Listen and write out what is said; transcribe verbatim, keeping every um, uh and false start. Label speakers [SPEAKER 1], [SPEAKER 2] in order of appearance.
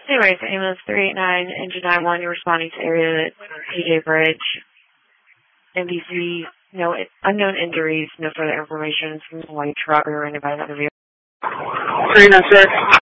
[SPEAKER 1] Anyways, ambulance three eight nine, engine nine one, you're responding to area P J Bridge. N B C, no unknown injuries, no further information from the white truck or anybody in the vehicle.
[SPEAKER 2] three nine six.